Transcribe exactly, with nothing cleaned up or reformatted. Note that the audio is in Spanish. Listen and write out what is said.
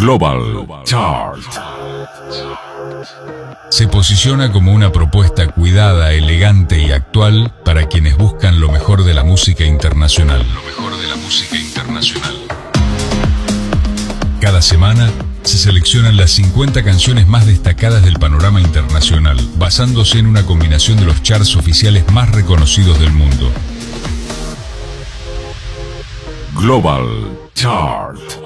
Global Chart. Se posiciona como una propuesta cuidada, elegante y actual para quienes buscan lo mejor de la música internacional. Lo mejor de la música internacional. Cada semana se seleccionan las cincuenta canciones más destacadas del panorama internacional, basándose en una combinación de los charts oficiales más reconocidos del mundo. Global Chart.